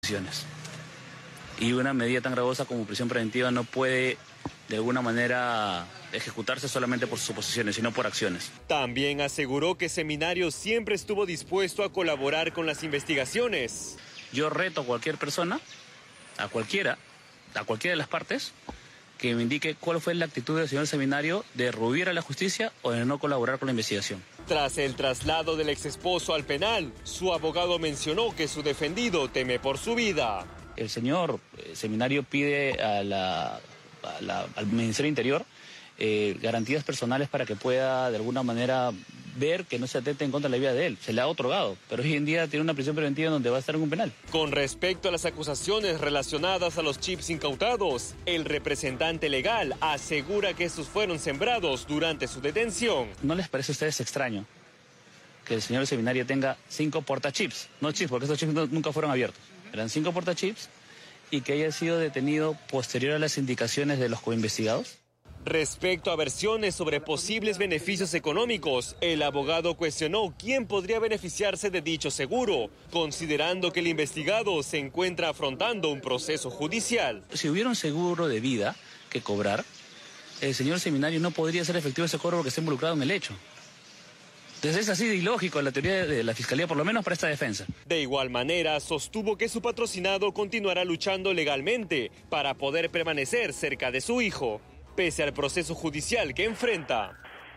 Y una medida tan gravosa como prisión preventiva no puede de alguna manera ejecutarse solamente por suposiciones, sino por acciones. También aseguró que Seminario siempre estuvo dispuesto a colaborar con las investigaciones. Yo reto a cualquier persona, a cualquiera de las partes, que me indique cuál fue la actitud del señor Seminario de rehuir a la justicia o de no colaborar con la investigación. Tras el traslado del exesposo al penal, su abogado mencionó que su defendido teme por su vida. El señor Seminario pide al Ministerio Interior garantías personales para que pueda de alguna manera ver que no se atente en contra de la vida de él. Se le ha otorgado, pero hoy en día tiene una prisión preventiva donde va a estar en un penal. Con respecto a las acusaciones relacionadas a los chips incautados, el representante legal asegura que estos fueron sembrados durante su detención. ¿No les parece a ustedes extraño que el señor Seminario tenga 5 portachips? No chips, porque esos chips nunca fueron abiertos. Eran 5 portachips y que haya sido detenido posterior a las indicaciones de los coinvestigados. Respecto a versiones sobre posibles beneficios económicos, el abogado cuestionó quién podría beneficiarse de dicho seguro, considerando que el investigado se encuentra afrontando un proceso judicial. Si hubiera un seguro de vida que cobrar, el señor Seminario no podría ser efectivo ese cobro porque está involucrado en el hecho. Entonces es así de ilógico la teoría de la Fiscalía, por lo menos para esta defensa. De igual manera, sostuvo que su patrocinado continuará luchando legalmente para poder permanecer cerca de su hijo, pese al proceso judicial que enfrenta.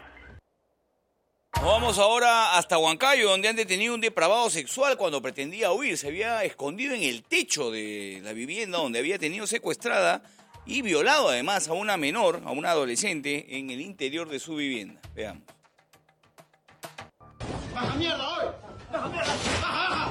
Nos vamos ahora hasta Huancayo, donde han detenido un depravado sexual cuando pretendía huir. Se había escondido en el techo de la vivienda donde había tenido secuestrada y violado además a una menor, a una adolescente, en el interior de su vivienda. Veamos. ¡Baja mierda hoy! ¡Baja mierda! ¡Baja, baja!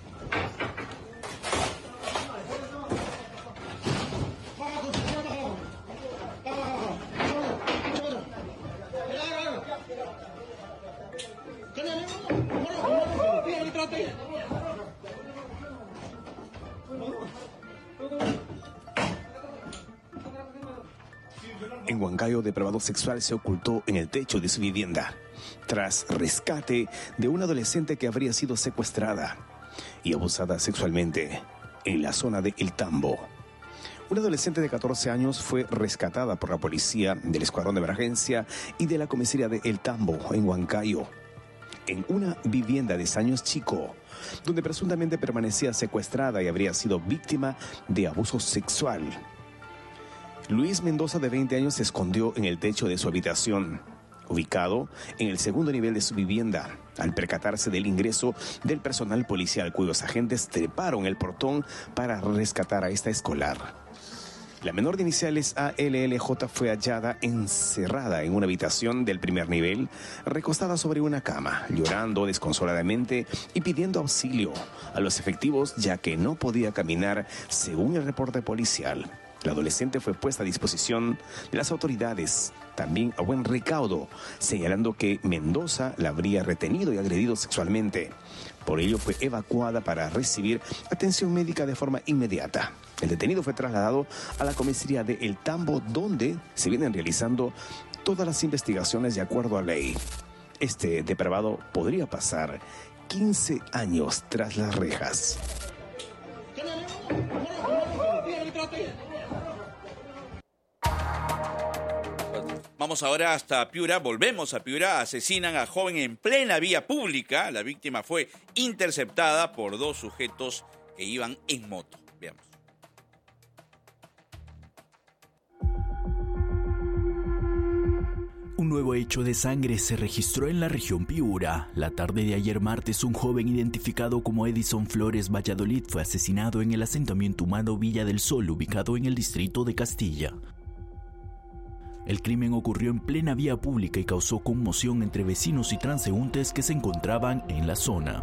En Huancayo, depravado sexual se ocultó en el techo de su vivienda tras rescate de una adolescente que habría sido secuestrada y abusada sexualmente en la zona de El Tambo. Una adolescente de 14 años fue rescatada por la policía del Escuadrón de Emergencia y de la comisaría de El Tambo en Huancayo, en una vivienda de Saños Chico, donde presuntamente permanecía secuestrada y habría sido víctima de abuso sexual. Luis Mendoza, de 20 años, se escondió en el techo de su habitación, ubicado en el segundo nivel de su vivienda, al percatarse del ingreso del personal policial, cuyos agentes treparon el portón para rescatar a esta escolar. La menor de iniciales ALLJ fue hallada encerrada en una habitación del primer nivel, recostada sobre una cama, llorando desconsoladamente y pidiendo auxilio a los efectivos, ya que no podía caminar, según el reporte policial. La adolescente fue puesta a disposición de las autoridades, también a buen recaudo, señalando que Mendoza la habría retenido y agredido sexualmente. Por ello fue evacuada para recibir atención médica de forma inmediata. El detenido fue trasladado a la comisaría de El Tambo, donde se vienen realizando todas las investigaciones de acuerdo a ley. Este depravado podría pasar 15 años tras las rejas. Vamos ahora hasta Piura, volvemos a Piura. Asesinan a joven en plena vía pública. La víctima fue interceptada por 2 sujetos que iban en moto. Veamos. Un nuevo hecho de sangre se registró en la región Piura. La tarde de ayer martes, un joven identificado como Edison Flores Valladolid fue asesinado en el asentamiento humano Villa del Sol, ubicado en el distrito de Castilla. El crimen ocurrió en plena vía pública y causó conmoción entre vecinos y transeúntes que se encontraban en la zona.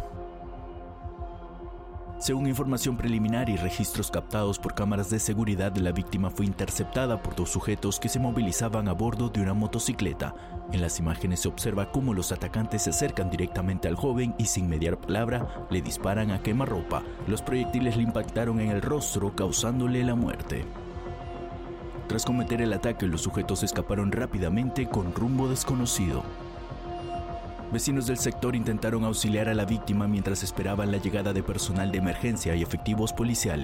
Según información preliminar y registros captados por cámaras de seguridad, la víctima fue interceptada por 2 sujetos que se movilizaban a bordo de una motocicleta. En las imágenes se observa cómo los atacantes se acercan directamente al joven y sin mediar palabra le disparan a quemarropa. Los proyectiles le impactaron en el rostro, causándole la muerte. Tras cometer el ataque, los sujetos escaparon rápidamente con rumbo desconocido. Vecinos del sector intentaron auxiliar a la víctima mientras esperaban la llegada de personal de emergencia y efectivos policiales.